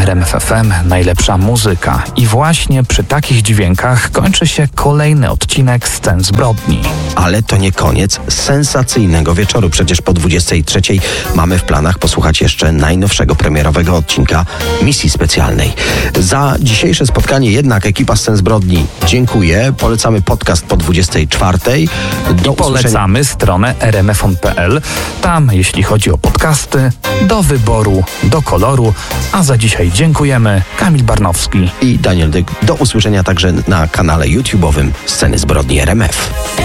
RMF FM najlepsza muzyka. I właśnie przy takich dźwiękach kończy się kolejny odcinek Scen zbrodni. Ale to nie koniec sensacyjnego wieczoru. Przecież po 23 mamy w planach posłuchać jeszcze najnowszego premierowego odcinka Misji Specjalnej. Za dzisiejsze spotkanie jednak ekipa Scen zbrodni dziękuję. Polecamy podcast po 24. Polecamy stronę rmfon.pl. Tam, jeśli chodzi o podcasty, do wyboru, do koloru. A za dzisiaj dziękujemy. Kamil Barnowski i Daniel Dyk. Do usłyszenia także na kanale YouTube'owym Sceny Zbrodni RMF.